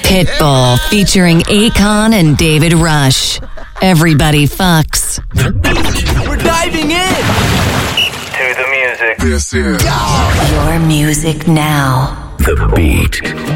Pitbull featuring Akon and David Rush. Everybody fucks. We're diving in to the music. This is your music now. The Beat.